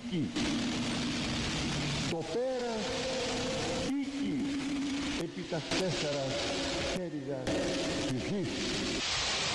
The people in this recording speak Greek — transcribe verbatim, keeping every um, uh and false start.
οίκη. Το πέρας οίκη επί τας τέσσερα χέρια της γης.